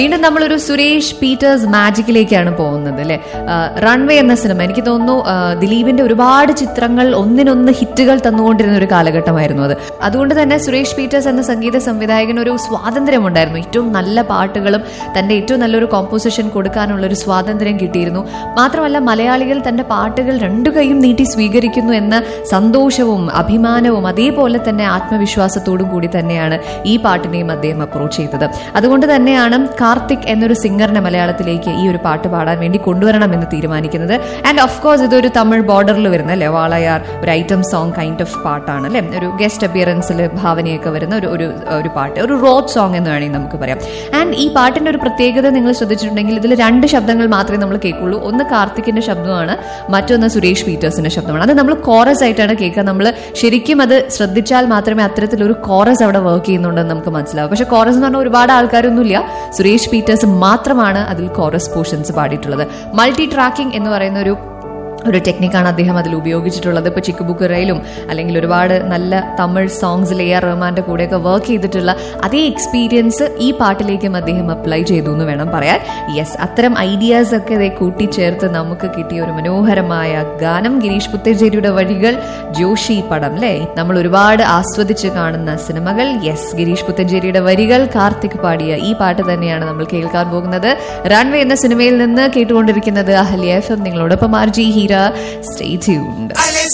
വീണ്ടും നമ്മളൊരു സുരേഷ് പീറ്റേഴ്സ് മാജിക്കിലേക്കാണ് പോകുന്നത് അല്ലെ. റൺവേ എന്ന സിനിമ എനിക്ക് തോന്നുന്നു ദിലീപിന്റെ ഒരുപാട് ചിത്രങ്ങൾ ഒന്നിനൊന്ന് ഹിറ്റുകൾ തന്നുകൊണ്ടിരുന്ന ഒരു കാലഘട്ടമായിരുന്നു അത്. അതുകൊണ്ട് തന്നെ സുരേഷ് പീറ്റേഴ്സ് എന്ന സംഗീത സംവിധായകന് ഒരു സ്വാതന്ത്ര്യമുണ്ടായിരുന്നു. ഏറ്റവും നല്ല പാട്ടുകളും തന്റെ ഏറ്റവും നല്ലൊരു കോമ്പോസിഷൻ കൊടുക്കാനുള്ള ഒരു സ്വാതന്ത്ര്യം കിട്ടിയിരുന്നു. മാത്രമല്ല മലയാളികൾ തന്റെ പാട്ടുകൾ രണ്ടു കൈയും നീട്ടി സ്വീകരിക്കുന്നു എന്ന സന്തോഷവും അഭിമാനവും അതേപോലെ തന്നെ ആത്മവിശ്വാസത്തോടും കൂടി തന്നെയാണ് ഈ പാട്ടിനെയും അദ്ദേഹം അപ്രോച്ച് ചെയ്തത്. അതുകൊണ്ട് തന്നെയാണ് കാർത്തിക് എന്നൊരു സിംഗറിനെ മലയാളത്തിലേക്ക് ഈ ഒരു പാട്ട് പാടാൻ വേണ്ടി കൊണ്ടുവരണം എന്ന് തീരുമാനിക്കുന്നത്. ആൻഡ് ഓഫ് കോഴ്സ് ഇതൊരു തമിഴ് ബോർഡറിൽ വരുന്ന അല്ലെ വാളയാർ ഒരു ഐറ്റം സോങ് കൈൻഡ് ഓഫ് പാട്ടാണ് അല്ലെ. ഒരു ഗസ്റ്റ് അപ്പിയറൻസിൽ ഭാവനയൊക്കെ വരുന്ന ഒരു പാട്ട്, ഒരു റോഡ് സോങ് എന്ന് വേണമെങ്കിൽ നമുക്ക് പറയാം. ആൻഡ് ഈ പാട്ടിന്റെ ഒരു പ്രത്യേകത നിങ്ങൾ ശ്രദ്ധിച്ചിട്ടുണ്ടെങ്കിൽ ഇതിൽ 2 ശബ്ദങ്ങൾ മാത്രമേ നമ്മൾ കേൾക്കുള്ളൂ. ഒന്ന് കാർത്തിക്കിന്റെ ശബ്ദമാണ്, മറ്റൊന്ന് സുരേഷ് പീറ്റേഴ്സിന്റെ ശബ്ദമാണ്. അത് നമ്മൾ കോറസ് ആയിട്ടാണ് കേൾക്കുക. നമ്മൾ ശരിക്കും അത് ശ്രദ്ധിച്ചാൽ മാത്രമേ അത്തരത്തിലൊരു കോറസ് അവിടെ വർക്ക് ചെയ്യുന്നുണ്ടെന്ന് നമുക്ക് മനസ്സിലാവും. പക്ഷെ കോറസ് എന്ന് പറഞ്ഞാൽ ഒരുപാട് ആൾക്കാരൊന്നുമില്ല, സുരേഷ് പീറ്റേഴ്സ് മാത്രമാണ് അതിൽ കോറസ് പോർഷൻസ് പാടിയിട്ടുള്ളത്. മൾട്ടി ട്രാക്കിംഗ് എന്ന് പറയുന്ന ഒരു ടെക്നിക്കാണ് അദ്ദേഹം അതിൽ ഉപയോഗിച്ചിട്ടുള്ളത്. ഇപ്പോൾ ചിക്കുബുക്കുറയിലും അല്ലെങ്കിൽ ഒരുപാട് നല്ല തമിഴ് സോങ്സിൽ AR റഹ്മാന്റെ കൂടെയൊക്കെ വർക്ക് ചെയ്തിട്ടുള്ള അതേ എക്സ്പീരിയൻസ് ഈ പാട്ടിലേക്കും അദ്ദേഹം അപ്ലൈ ചെയ്തു എന്ന് വേണം പറയാൻ. യെസ്, അത്തരം ഐഡിയാസ് ഒക്കെ ഇതേ കൂട്ടിച്ചേർത്ത് നമുക്ക് കിട്ടിയ ഒരു മനോഹരമായ ഗാനം. ഗിരീഷ് പുത്തഞ്ചേരിയുടെ വരികൾ, ജോഷി പടം അല്ലേ, നമ്മൾ ഒരുപാട് ആസ്വദിച്ച് കാണുന്ന സിനിമകൾ. യെസ്, ഗിരീഷ് പുത്തഞ്ചേരിയുടെ വരികൾ, കാർത്തിക് പാടിയ ഈ പാട്ട് തന്നെയാണ് നമ്മൾ കേൾക്കാൻ പോകുന്നത്. റൺവേ എന്ന സിനിമയിൽ നിന്ന് കേട്ടുകൊണ്ടിരിക്കുന്നത് അഹല്യ FM. നിങ്ങളോടൊപ്പം RJ ഹീര. Stay tuned.